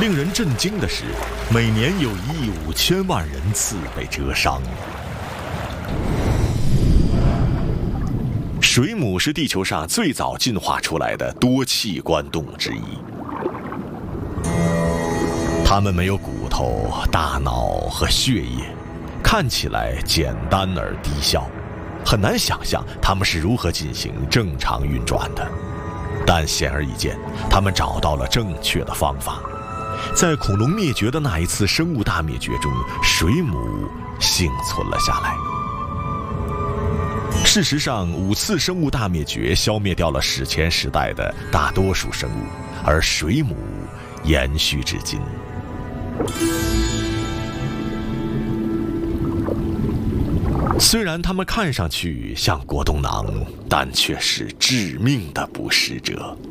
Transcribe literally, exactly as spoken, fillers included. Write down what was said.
令人震惊的是，每年有一亿五千万人次被蛰伤。水母是地球上最早进化出来的多器官动物之一。它们没有骨头、大脑和血液，看起来简单而低效，很难想象它们是如何进行正常运转的。但显而易见，它们找到了正确的方法。在恐龙灭绝的那一次生物大灭绝中，水母幸存了下来。事实上，五次生物大灭绝消灭掉了史前时代的大多数生物，而水母延续至今。虽然它们看上去像果冻囊，但却是致命的捕食者。